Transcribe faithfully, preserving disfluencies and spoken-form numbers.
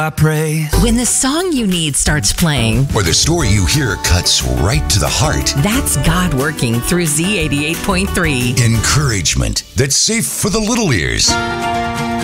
I pray. When the song you need starts playing, or the story you hear cuts right to the heart, that's God working through Z eighty-eight point three. Encouragement that's safe for the little ears.